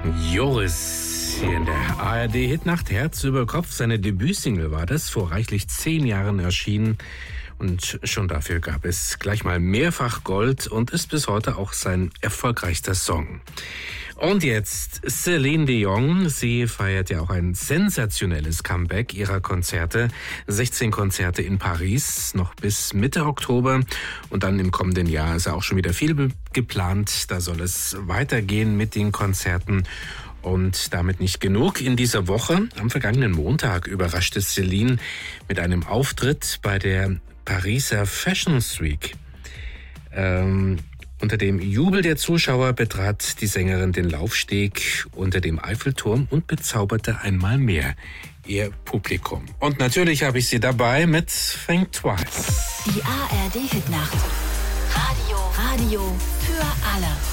Joris hier in der ARD-Hitnacht, Herz über Kopf. Seine Debütsingle war das, vor reichlich 10 Jahren erschienen. Und schon dafür gab es gleich mal mehrfach Gold und ist bis heute auch sein erfolgreichster Song. Und jetzt Celine Dion. Sie feiert ja auch ein sensationelles Comeback ihrer Konzerte. 16 Konzerte in Paris, noch bis Mitte Oktober. Und dann im kommenden Jahr ist ja auch schon wieder viel geplant. Da soll es weitergehen mit den Konzerten. Und damit nicht genug. In dieser Woche, am vergangenen Montag, überraschte Celine mit einem Auftritt bei der Pariser Fashion Week. Unter dem Jubel der Zuschauer betrat die Sängerin den Laufsteg unter dem Eiffelturm und bezauberte einmal mehr ihr Publikum. Und natürlich habe ich sie dabei mit Think Twice. Die ARD Hitnacht. Radio für alle.